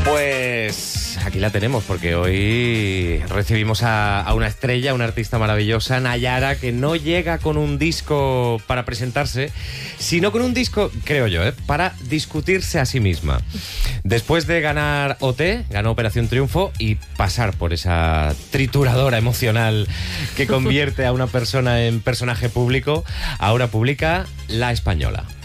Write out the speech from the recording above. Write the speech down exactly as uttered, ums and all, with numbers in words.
Pues aquí la tenemos, porque hoy recibimos a, a una estrella, una artista maravillosa, Nayara, que no llega con un disco para presentarse, sino con un disco, creo yo, ¿eh? para discutirse a sí misma. Después de ganar O T, ganó Operación Triunfo, y pasar por esa trituradora emocional que convierte a una persona en personaje público, ahora publica La Española.